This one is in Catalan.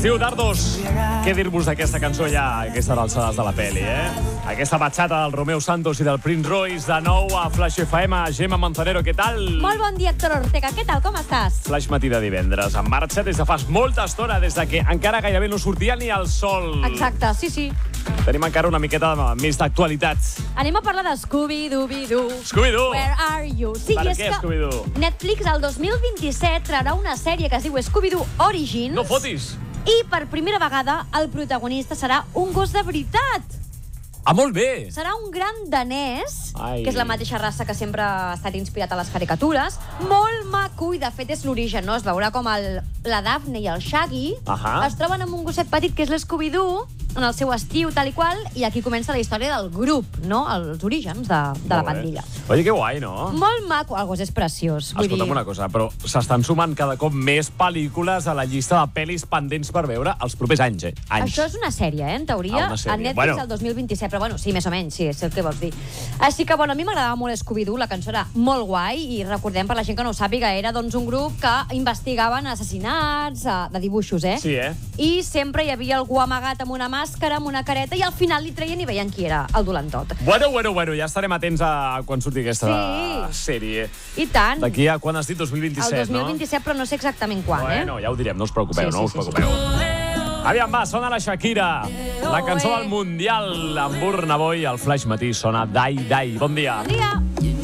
Estiu, dardos. Què dir-vos d'aquesta cançó ja, aquestes alçades de la peli, Aquesta batxata del Romeo Santos i del Prince Royce, de nou a Flash FM. Gemma Manzanero, què tal? Molt bon dia, Héctor Ortega. Què tal, com estàs? Flash matí de divendres, en marxa des de fa molta estona, des de que encara gairebé no sortia ni el sol. Exacte, sí. Tenim encara una miqueta més d'actualitat. Anem a parlar de Scooby-Doo. Scooby-Doo! Where are you? Sí, Per és què que Scooby-Doo? Netflix el 2027 traurà una sèrie que es diu Scooby-Doo Origins. No fotis! I per primera vegada el protagonista serà un gos de veritat. Ah, molt bé! Serà un gran danès, Ai. que és la mateixa raça que sempre ha estat inspirat a les caricatures. Molt maco, i de fet és l'origen, no? Es veurà com la Daphne i el Shaggy es troben amb un gosset petit que és l'Scooby-Doo, en el seu estiu, tal i qual, i aquí comença la història del grup, no? Els orígens de la pandilla. Oye, que guai, no? Molt maco. El gos és preciós. Escolta'm una cosa, però s'estan sumant cada cop més pel·lícules a la llista de pel·lis pendents per veure els propers anys, Anys. Això és una sèrie, en teoria, una sèrie. a Netflix el 2027, però bueno, sí, més o menys, sí, és el que vols dir. Així que, bueno, a mi m'agradava molt Scooby-Doo, la cançó era molt guai, i recordem, per la gent que no ho sàpiga, era doncs un grup que investigaven assassinats de dibuixos, Sí, I sempre hi havia algú amagat amb una màscara, amb una careta, i al final li treien i veien qui era el dolentot. Bueno, ja estarem atents a quan surti aquesta sèrie. I tant. D'aquí a quan has dit? 2027, el 2027, però no sé exactament quan, Bueno, ja ho direm, no us preocupeu, Sí, no us preocupeu. Aviam, va, sona la Shakira, la cançó del Mundial. Amb Burna Boy, al Flash Matí sona Dai Dai. Bon dia. Bon dia.